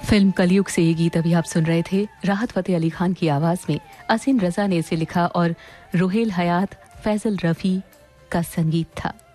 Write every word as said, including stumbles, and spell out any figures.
Film कलयुग से ये गीत अभी आप सुन रहे थे। राहत फतेह अली खान की आवाज में असीन रजा ने इसे लिखा और रुहेल हयात फैजल रफी का संगीत था।